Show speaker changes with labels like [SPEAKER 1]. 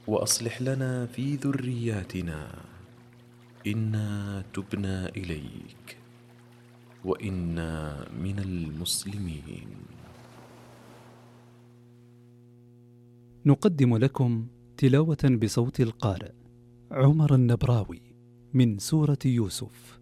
[SPEAKER 1] وأصلح لنا في ذرياتنا إنا تبنا إليك وإنا من المسلمين.
[SPEAKER 2] نقدم لكم تلاوة بصوت القارئ عمر النبراوي من سورة يوسف.